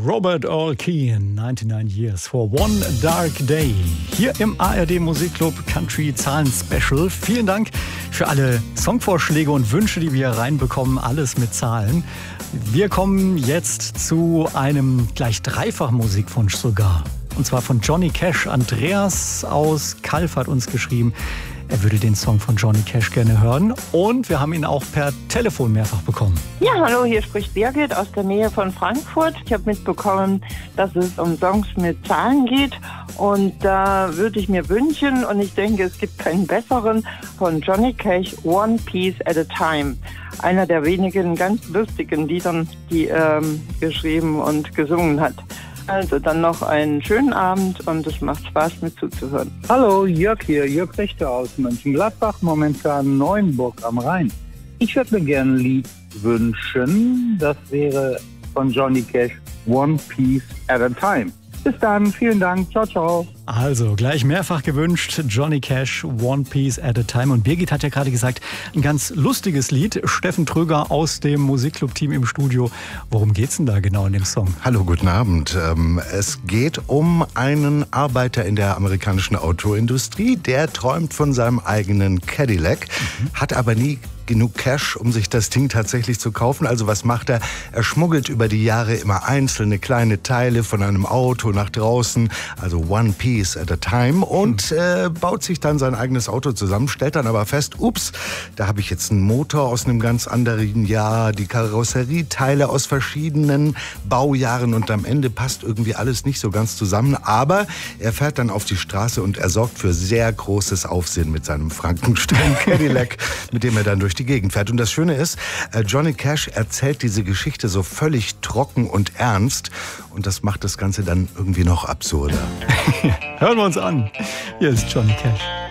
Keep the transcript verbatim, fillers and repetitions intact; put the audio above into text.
Robert Earl Key, neunundneunzig Years for One Dark Day. Hier im A R D Musikclub Country Zahlen Special. Vielen Dank für alle Songvorschläge und Wünsche, die wir reinbekommen. Alles mit Zahlen. Wir kommen jetzt zu einem gleich dreifach Musikwunsch sogar. Und zwar von Johnny Cash. Andreas aus Kalf hat uns geschrieben, er würde den Song von Johnny Cash gerne hören. Und wir haben ihn auch per Telefon mehrfach bekommen. Ja, hallo, hier spricht Birgit aus der Nähe von Frankfurt. Ich habe mitbekommen, dass es um Songs mit Zahlen geht. Und da würde ich mir wünschen, und ich denke, es gibt keinen besseren, von Johnny Cash, One Piece at a Time. Einer der wenigen ganz lustigen Liedern, die er ähm, geschrieben und gesungen hat. Also dann noch einen schönen Abend und es macht Spaß, mit zuzuhören. Hallo, Jörg hier, Jörg Richter aus Mönchengladbach, momentan Neuenburg am Rhein. Ich würde mir gerne ein Lied wünschen, das wäre von Johnny Cash, One Piece at a Time. Bis dann, vielen Dank, ciao, ciao. Also, gleich mehrfach gewünscht, Johnny Cash, One Piece at a Time. Und Birgit hat ja gerade gesagt, ein ganz lustiges Lied. Steffen Tröger aus dem Musikclub-Team im Studio. Worum geht's denn da genau in dem Song? Hallo, guten Abend. Es geht um einen Arbeiter in der amerikanischen Autoindustrie, der träumt von seinem eigenen Cadillac, mhm. hat aber nie genug Cash, um sich das Ding tatsächlich zu kaufen. Also was macht er? Er schmuggelt über die Jahre immer einzelne kleine Teile von einem Auto nach draußen, also One Piece at a Time, und äh, baut sich dann sein eigenes Auto zusammen, stellt dann aber fest, ups, da habe ich jetzt einen Motor aus einem ganz anderen Jahr, die Karosserieteile aus verschiedenen Baujahren, und am Ende passt irgendwie alles nicht so ganz zusammen. Aber er fährt dann auf die Straße und er sorgt für sehr großes Aufsehen mit seinem Frankenstein Cadillac, mit dem er dann durch die Gegend fährt. Und das Schöne ist, Johnny Cash erzählt diese Geschichte so völlig trocken und ernst, und das macht das Ganze dann irgendwie noch absurder. Hören wir uns an. Hier ist Johnny Cash.